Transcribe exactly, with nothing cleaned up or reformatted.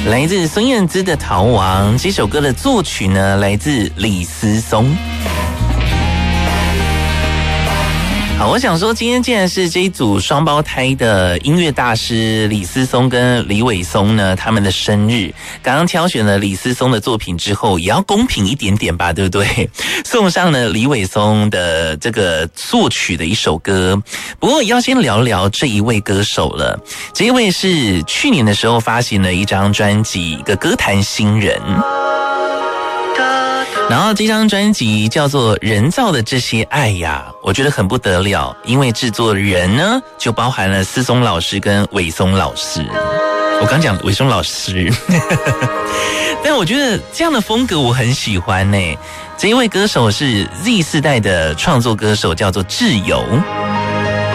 来自孙燕姿的《逃亡》，这首歌的作曲呢来自李思松。好，我想说，今天既然是这一组双胞胎的音乐大师李思松跟李伟松呢，他们的生日，刚刚挑选了李思松的作品之后，也要公平一点点吧，对不对？送上了李伟松的这个作曲的一首歌。不过要先聊聊这一位歌手了，这一位是去年的时候发行了一张专辑，一个歌坛新人。然后这张专辑叫做《人造的这些爱呀》，我觉得很不得了，因为制作人呢就包含了思松老师跟伟松老师。我刚讲伟松老师，但我觉得这样的风格我很喜欢呢。这一位歌手是 Z 世代的创作歌手，叫做智由。